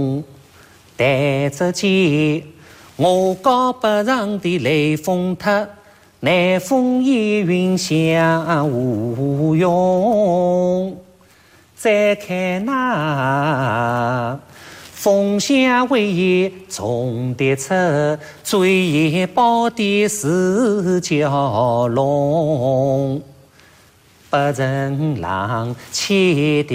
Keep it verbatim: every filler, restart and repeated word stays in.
弹着剑，我高北上的雷峰塔，南风烟云响无用。再看那风向威严重的出，追夜报的是蛟龙，八人郎牵的。